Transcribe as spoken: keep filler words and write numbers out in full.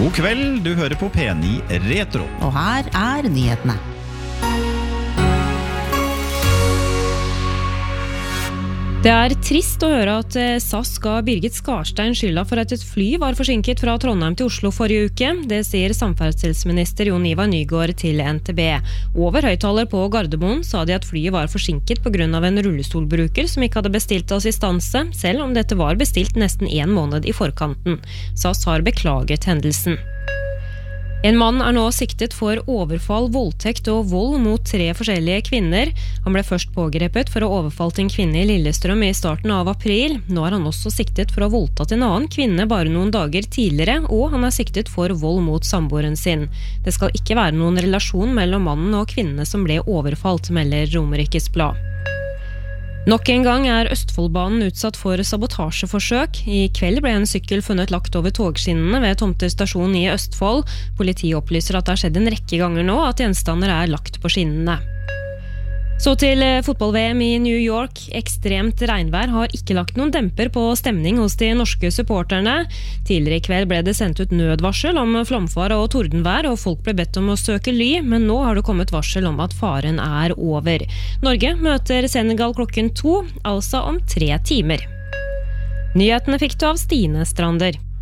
God kveld, du hører på P ni Retro. Og her er nyhetene. Det er trist å høre at S A S ga Birgit Skarstein skylda for at et fly var forsinket fra Trondheim til Oslo forrige uke. Det sier samferdselsminister Jon Ivar Nygård til N T B. Over høyttaler på Gardermoen sa de at flyet var forsinket på grunn av en rullestolbruker som ikke hadde bestilt assistanse, selv om dette var bestilt nesten en måned i forkanten. S A S har beklaget hendelsen. En mann er nå siktet for overfall, voldtekt og vold mot tre forskjellige kvinner. Han ble først pågrepet for å ha overfalt en kvinne i Lillestrøm i starten av april. Nå er han også siktet for å ha voldtatt en annen kvinne bare noen dager tidligere, og han er siktet for vold mot samboeren sin. Det skal ikke være noen relasjon mellom mannen og kvinnene som ble overfalt, melder Romerikes Blad. Nok en gang er Østfoldbanen utsatt for sabotasjeforsøk. I kveld ble en sykkel funnet lagt over togskinnene ved Tomter stasjon i Østfold. Politiet opplyser at det har skjedd en rekke ganger nå at gjenstander er lagt på skinnene. Så til fotball-V M i New York. Ekstremt regnvær har ikke lagt noen demper på stemning hos de norske supporterne. Tidligere i kveld ble det sendt ut nødvarsel om flomfare og tordenvær, og folk ble bedt om å søke ly, men nå har det kommet varsel om at faren er over. Norge møter Senegal klokken to, altså om tre timer. Nyhetene fikk du av Stine Strander.